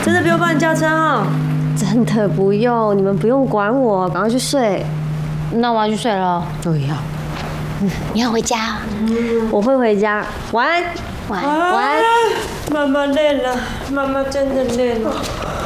真的不用帮你叫车哦。 真的不用，你们不用管我，赶快去睡。 那我要去睡了。 对呀， 你要回家？ 我会回家。晚安。 晚安。 妈妈累了，妈妈真的累了。